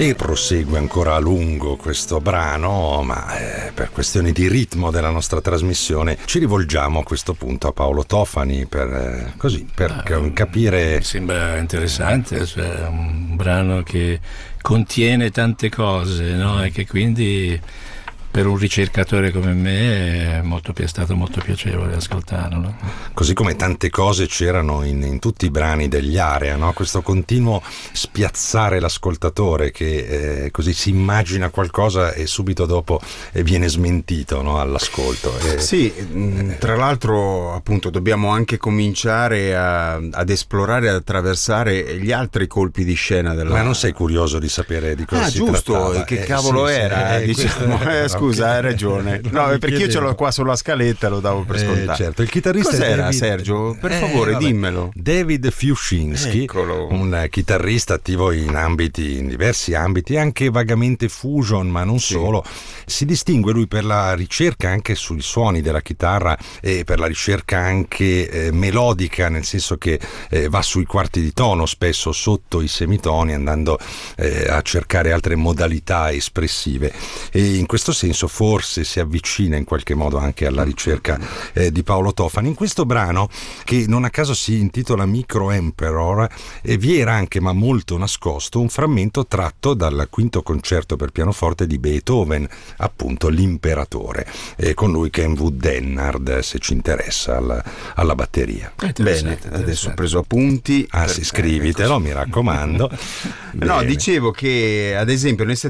E prosegue ancora a lungo questo brano, ma per questioni di ritmo della nostra trasmissione ci rivolgiamo a questo punto a Paolo Tofani per capire. Mi sembra interessante, cioè un brano che contiene tante cose, no? E che quindi per un ricercatore come me è stato molto piacevole ascoltarlo. Così come tante cose c'erano in tutti i brani degli Area, no? Questo continuo spiazzare l'ascoltatore che così si immagina qualcosa e subito dopo viene smentito, no? All'ascolto. Sì, tra l'altro appunto dobbiamo anche cominciare ad esplorare, ad attraversare gli altri colpi di scena della... Ma non sei curioso di sapere di cosa si trattava? Giusto, che cavolo era? Diciamo, scusa, hai ragione. No, perché io ce l'ho qua sulla scaletta, lo davo per scontato. Certo, il chitarrista cos'era, David... Sergio? Per favore, dimmelo. David Fiuszynski, un chitarrista attivo in diversi ambiti, anche vagamente fusion, ma non solo. Si distingue lui per la ricerca anche sui suoni della chitarra e per la ricerca anche melodica, nel senso che va sui quarti di tono, spesso sotto i semitoni, andando a cercare altre modalità espressive. E in questo senso forse si avvicina in qualche modo anche alla ricerca di Paolo Tofani. In questo brano, che non a caso si intitola Micro Emperor, vi era anche, ma molto nascosto, un frammento tratto dal quinto concerto per pianoforte di Beethoven, appunto l'Imperatore, con lui Kenwood Dennard, se ci interessa, alla batteria. Bene, adesso ho preso appunti. Sì, scrivitelo, mi raccomando. No, dicevo che ad esempio nel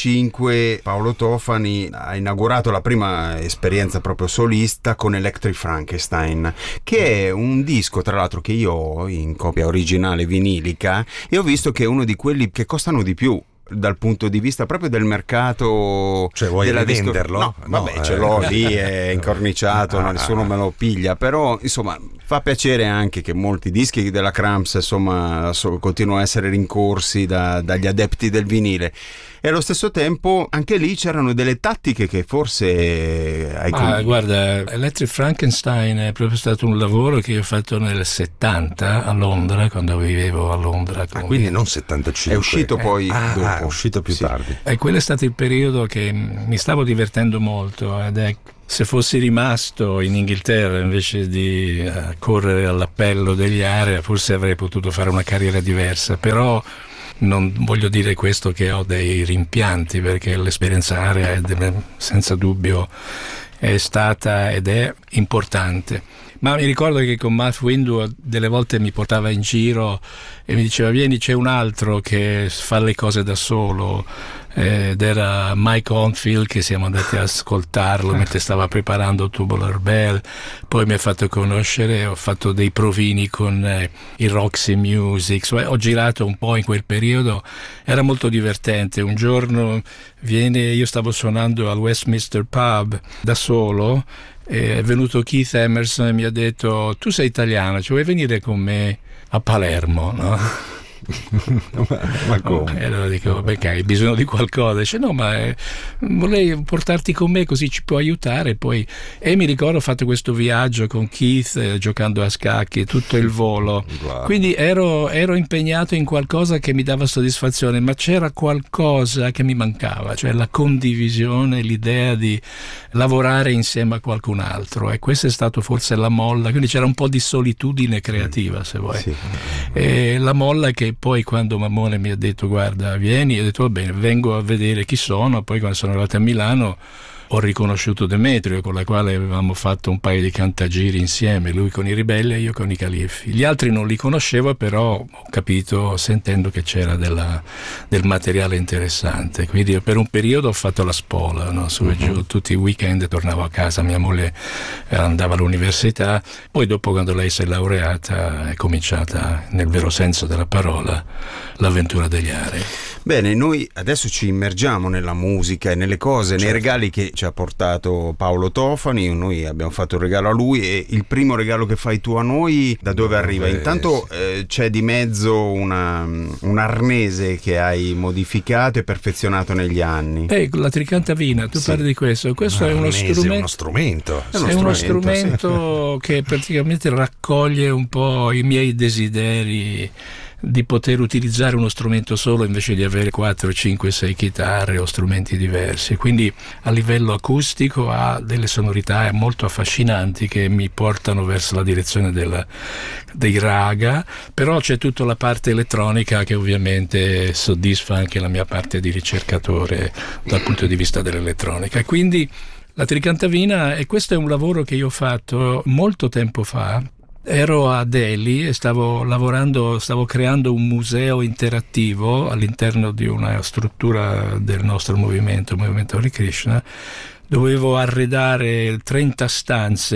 75 Paolo Tofani ha inaugurato la prima esperienza proprio solista con Electric Frankenstein, che è un disco tra l'altro che io ho in copia originale vinilica, e ho visto che è uno di quelli che costano di più dal punto di vista proprio del mercato. Cioè vuoi venderlo? No, vabbè, ce l'ho lì, è incorniciato, nessuno me lo piglia, però insomma fa piacere anche che molti dischi della Cramps insomma continuano a essere rincorsi dagli adepti del vinile. E allo stesso tempo anche lì c'erano delle tattiche che forse guarda, Electric Frankenstein è proprio stato un lavoro che io ho fatto nel 70 a Londra, quando vivevo a Londra. Quindi non 75. È uscito poi dopo. È uscito più tardi. E quello è stato il periodo che mi stavo divertendo molto, ed è, se fossi rimasto in Inghilterra invece di correre all'appello degli Area, forse avrei potuto fare una carriera diversa, però non voglio dire questo che ho dei rimpianti, perché l'esperienza Area senza dubbio è stata ed è importante. Ma mi ricordo che con Matt Windwood delle volte mi portava in giro e mi diceva: vieni, c'è un altro che fa le cose da solo, ed era Mike Oldfield, che siamo andati a ascoltarlo mentre stava preparando Tubular Bell. Poi mi ha fatto conoscere, ho fatto dei provini con il Roxy Music, ho girato un po' in quel periodo, era molto divertente. Un giorno io stavo suonando al Westminster Pub da solo, è venuto Keith Emerson e mi ha detto: tu sei italiano, ci vuoi venire con me a Palermo, no? Ma come? E allora dico: perché hai bisogno di qualcosa? Dice: no, ma vorrei portarti con me, così ci può aiutare. E mi ricordo ho fatto questo viaggio con Keith, giocando a scacchi tutto il volo. Wow. Quindi ero impegnato in qualcosa che mi dava soddisfazione, ma c'era qualcosa che mi mancava, cioè la condivisione, l'idea di lavorare insieme a qualcun altro, e questa è stato forse la molla. Quindi c'era un po' di solitudine creativa, se vuoi. Sì. E la molla che poi, quando Mammone mi ha detto: guarda, vieni, ho detto: va bene, vengo a vedere chi sono. Poi quando sono arrivato a Milano ho riconosciuto Demetrio, con la quale avevamo fatto un paio di cantagiri insieme, lui con i Ribelli e io con i Califfi. Gli altri non li conoscevo, però ho capito sentendo che c'era del materiale interessante. Quindi per un periodo ho fatto la spola, no? Su e giù, tutti i weekend tornavo a casa, mia moglie andava all'università. Poi dopo, quando lei si è laureata, è cominciata, nel vero senso della parola, l'avventura degli Area. Bene, noi adesso ci immergiamo nella musica e nelle cose, nei regali che ci ha portato Paolo Tofani. Noi abbiamo fatto un regalo a lui, e il primo regalo che fai tu a noi da dove arriva? Intanto c'è di mezzo un arnese che hai modificato e perfezionato negli anni. La tricantavina, tu parli di questo? Questo è uno strumento. È uno strumento che praticamente raccoglie un po' i miei desideri di poter utilizzare uno strumento solo invece di avere 4, 5, 6 chitarre o strumenti diversi. Quindi a livello acustico ha delle sonorità molto affascinanti che mi portano verso la direzione dei raga, però c'è tutta la parte elettronica che ovviamente soddisfa anche la mia parte di ricercatore dal punto di vista dell'elettronica. Quindi la Tricantavina, e questo è un lavoro che io ho fatto molto tempo fa. Ero a Delhi e stavo creando un museo interattivo all'interno di una struttura del nostro movimento Hare Krishna. Dovevo arredare 30 stanze,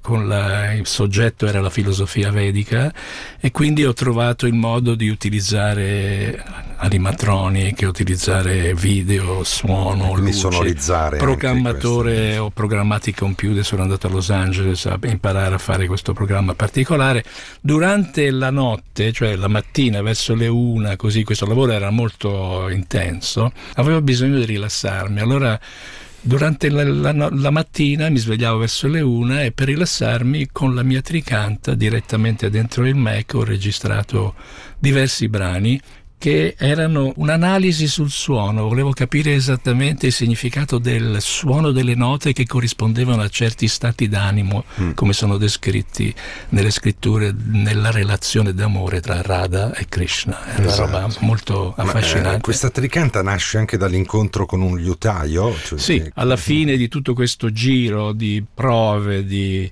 il soggetto era la filosofia vedica, e quindi ho trovato il modo di utilizzare animatroniche, utilizzare video, suono, luce, sonorizzare, programmatore. Ho programmato i computer, sono andato a Los Angeles a imparare a fare questo programma particolare. Durante la notte, cioè la mattina verso le 1, così, questo lavoro era molto intenso, avevo bisogno di rilassarmi, allora durante la mattina mi svegliavo verso le 1 e per rilassarmi con la mia Tricanta direttamente dentro il Mac ho registrato diversi brani che erano un'analisi sul suono. Volevo capire esattamente il significato del suono delle note che corrispondevano a certi stati d'animo, come sono descritti nelle scritture, nella relazione d'amore tra Radha e Krishna. È una roba molto affascinante. Questa Tricanta nasce anche dall'incontro con un liutaio? Cioè sì, alla fine di tutto questo giro di prove, di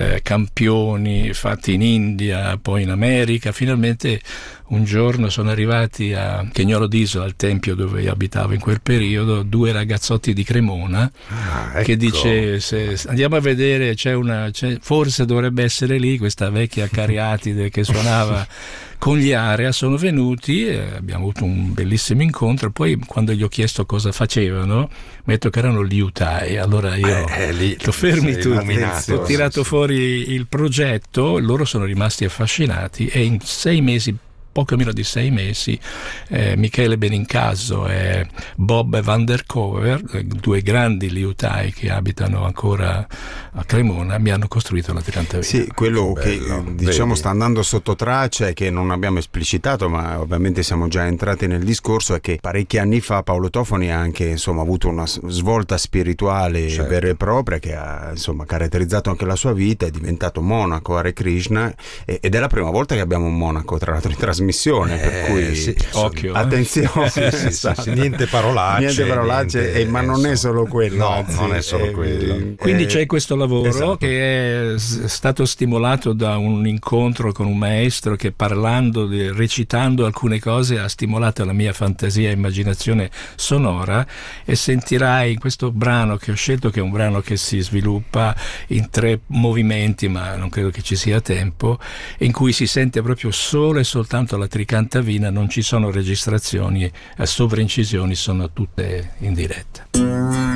campioni fatti in India, poi in America, finalmente un giorno sono arrivati a Chignolo d'Isola, al tempio dove io abitavo in quel periodo, 2 ragazzotti di Cremona, ecco. Che dice andiamo a vedere, forse dovrebbe essere lì questa vecchia cariatide che suonava con gli Area. Sono venuti e abbiamo avuto un bellissimo incontro. Poi quando gli ho chiesto cosa facevano, mi ha detto che erano liutai. Allora io fermi tutti, ho tirato fuori il progetto, loro sono rimasti affascinati e in 6 mesi, poco meno di 6 mesi, Michele Benincaso e Bob van der Kover, 2 grandi liutai che abitano ancora a Cremona, mi hanno costruito la Tricantavina. Sì, quello che diciamo sta andando sotto traccia e che non abbiamo esplicitato, ma ovviamente siamo già entrati nel discorso, è che parecchi anni fa Paolo Tofani ha anche avuto una svolta spirituale vera e propria che ha caratterizzato anche la sua vita. È diventato monaco Hare Krishna ed è la prima volta che abbiamo un monaco tra l'altro in trasmissione, per cui occhio, attenzione, niente parolacce, ma non è solo quello, non è solo quello. Quindi c'è questo lavoro che è stato stimolato da un incontro con un maestro che recitando alcune cose ha stimolato la mia fantasia e immaginazione sonora, e sentirai in questo brano che ho scelto, che è un brano che si sviluppa in 3 movimenti, ma non credo che ci sia tempo, in cui si sente proprio solo e soltanto la Tricantavina, non ci sono registrazioni, sovraincisioni, sono tutte in diretta.